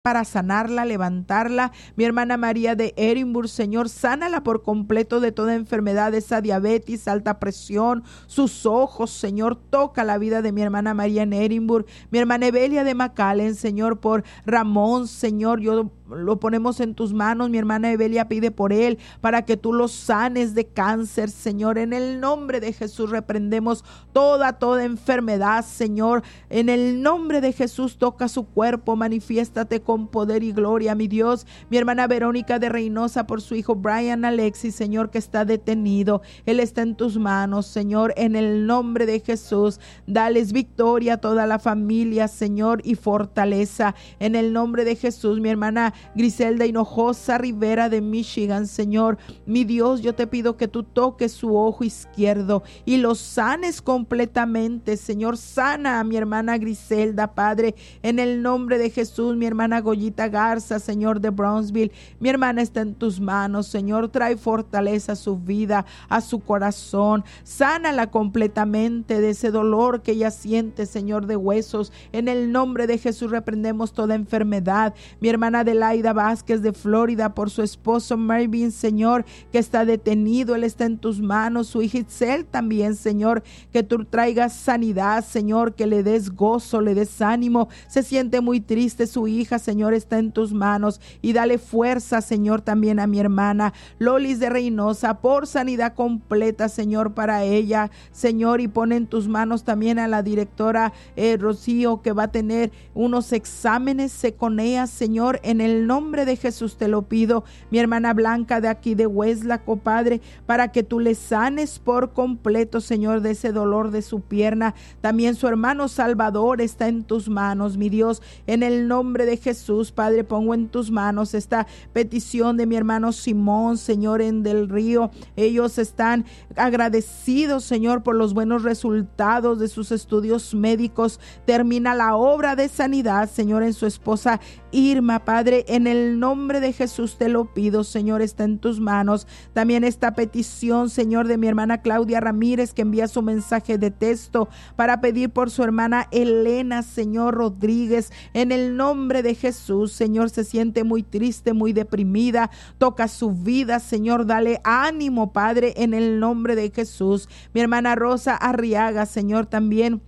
para sanarla, levantarla. Mi hermana María de Edimburgo, Señor, sánala por completo de toda enfermedad, esa diabetes, alta presión, sus ojos, Señor, toca la vida de mi hermana María en Edimburgo. Mi hermana Evelia de McAllen, Señor, por Ramón, Señor, yo lo ponemos en tus manos. Mi hermana Evelia pide por él para que tú lo sanes de cáncer, Señor. En el nombre de Jesús reprendemos toda enfermedad, Señor. En el nombre de Jesús toca su cuerpo, manifiéstate con poder y gloria, mi Dios. Mi hermana Verónica de Reynosa por su hijo Brian Alexis, Señor, que está detenido. Él está en tus manos, Señor. En el nombre de Jesús, dales victoria a toda la familia, Señor, y fortaleza. En el nombre de Jesús, mi hermana Griselda Hinojosa Rivera de Michigan, Señor, mi Dios, yo te pido que tú toques su ojo izquierdo y lo sanes completamente, Señor. Sana a mi hermana Griselda, Padre, en el nombre de Jesús. Mi hermana Goyita Garza, Señor, de Brownsville, mi hermana está en tus manos, Señor. Trae fortaleza a su vida, a su corazón. Sánala completamente de ese dolor que ella siente, Señor, de huesos. En el nombre de Jesús reprendemos toda enfermedad. Mi hermana Adelaida Vázquez de Florida por su esposo Marvin, Señor, que está detenido. Él está en tus manos. Su hija Itzel también, Señor, que tú traigas sanidad, Señor, que le des gozo, le des ánimo. Se siente muy triste su hija, Señor, está en tus manos, y dale fuerza, Señor, también a mi hermana Lolis de Reynosa por sanidad completa, Señor, para ella, Señor, y pone en tus manos también a la directora Rocío, que va a tener unos exámenes, sé con ella, Señor, en el nombre de Jesús te lo pido. Mi hermana Blanca de aquí de Hueslaco, Padre, para que tú le sanes por completo, Señor, de ese dolor de su pierna. También su hermano Salvador está en tus manos, mi Dios, en el nombre de Jesús, Padre, pongo en tus manos esta petición de mi hermano Simón, Señor, en Del Río. Ellos están agradecidos, Señor, por los buenos resultados de sus estudios médicos. Termina la obra de sanidad, Señor, en su esposa Irma, Padre, en el nombre de Jesús te lo pido, Señor, está en tus manos. También esta petición, Señor, de mi hermana Claudia Ramírez, que envía su mensaje de texto para pedir por su hermana Elena, Señor Rodríguez, en el nombre de Jesús, Señor, se siente muy triste, muy deprimida. Toca su vida, Señor, dale ánimo, Padre, en el nombre de Jesús. Mi hermana Rosa Arriaga, Señor, también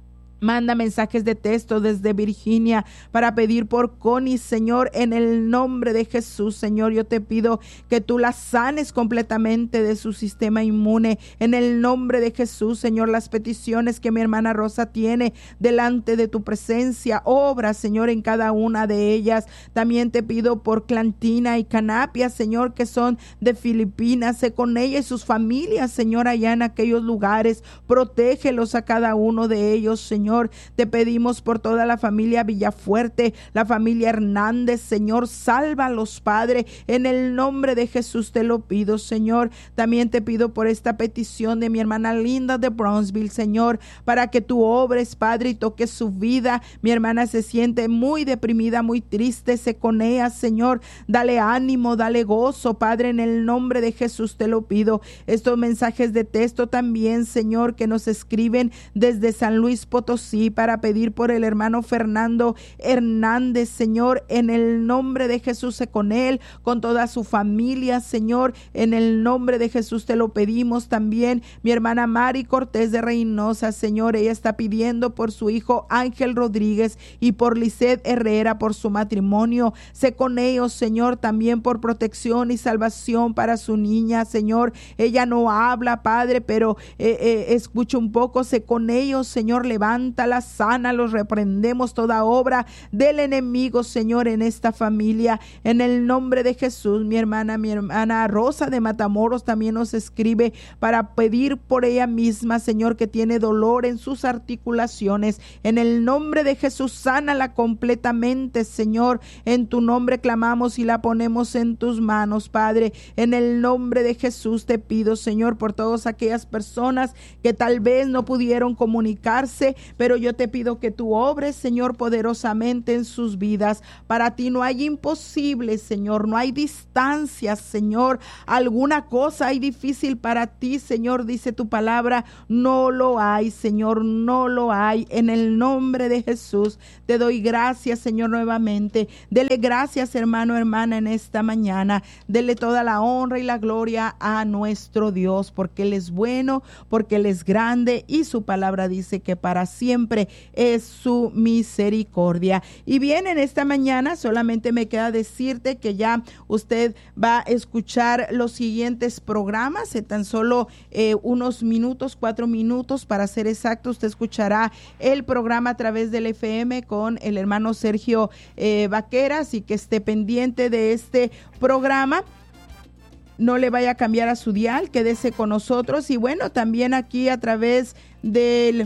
manda mensajes de texto desde Virginia para pedir por Connie, Señor, en el nombre de Jesús, Señor. Yo te pido que tú la sanes completamente de su sistema inmune, en el nombre de Jesús, Señor. Las peticiones que mi hermana Rosa tiene delante de tu presencia, obra, Señor, en cada una de ellas. También te pido por Clantina y Canapia, Señor, que son de Filipinas. Sé con ella y sus familias, Señor, allá en aquellos lugares. Protégelos a cada uno de ellos, Señor. Te pedimos por toda la familia Villafuerte, la familia Hernández, Señor, sálvalos, Padre, en el nombre de Jesús te lo pido, Señor. También te pido por esta petición de mi hermana Linda de Brownsville, Señor, para que tú obres, Padre, y toques su vida. Mi hermana se siente muy deprimida, muy triste, sé con ella, Señor, dale ánimo, dale gozo, Padre, en el nombre de Jesús te lo pido. Estos mensajes de texto también, Señor, que nos escriben desde San Luis Potosí, para pedir por el hermano Fernando Hernández, Señor, en el nombre de Jesús, sé con él, con toda su familia, Señor, en el nombre de Jesús te lo pedimos. También mi hermana Mari Cortés de Reynosa, Señor, ella está pidiendo por su hijo Ángel Rodríguez y por Lisset Herrera, por su matrimonio. Sé con ellos, Señor, también por protección y salvación para su niña, Señor. Ella no habla, Padre, pero escucha un poco. Sé con ellos, Señor, levanta la sana, los reprendemos toda obra del enemigo, Señor, en esta familia, en el nombre de Jesús. Mi hermana Rosa de Matamoros también nos escribe para pedir por ella misma, Señor, que tiene dolor en sus articulaciones. En el nombre de Jesús, sánala completamente, Señor. En tu nombre clamamos y la ponemos en tus manos, Padre. En el nombre de Jesús te pido, Señor, por todas aquellas personas que tal vez no pudieron comunicarse. pero yo te pido que tú obres, Señor, poderosamente en sus vidas. Para ti no hay imposible, Señor, no hay distancias, Señor. Alguna cosa hay difícil para ti, Señor, dice tu palabra. No lo hay, Señor, no lo hay. En el nombre de Jesús te doy gracias, Señor, nuevamente. Dele gracias, hermano, hermana, en esta mañana. Dele toda la honra y la gloria a nuestro Dios, porque Él es bueno, porque Él es grande y su palabra dice que para siempre es su misericordia. Y bien, en esta mañana solamente me queda decirte que ya usted va a escuchar los siguientes programas en tan solo unos minutos, 4 minutos para ser exacto. Usted escuchará el programa a través del FM con el hermano Sergio Vaquera, así que esté pendiente de este programa. No le vaya a cambiar a su dial, quédese con nosotros. Y bueno, también aquí a través del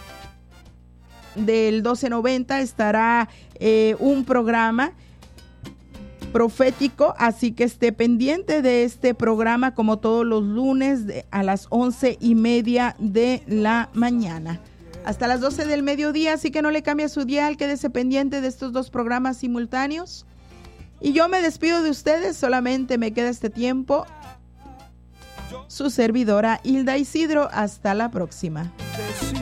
1290 estará un programa profético, así que esté pendiente de este programa como todos los lunes a las 11:30 de la mañana. Hasta las 12 del mediodía, así que no le cambie a su dial, quédese pendiente de estos dos programas simultáneos. Y yo me despido de ustedes, solamente me queda este tiempo. Su servidora Hilda Isidro, hasta la próxima.